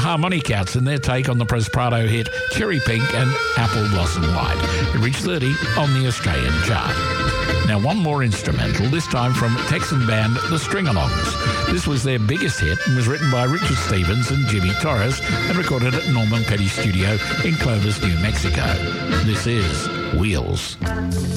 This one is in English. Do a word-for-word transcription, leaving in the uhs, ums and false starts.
Harmonicats and their take on the Prado hit Cherry Pink and Apple Blossom White. It reached thirty on the Australian chart. Now, one more instrumental, this time from Texan band The String-Alongs. This was their biggest hit and was written by Richard Stevens and Jimmy Torres and recorded at Norman Petty Studio in Clovis, New Mexico. This is Wheels.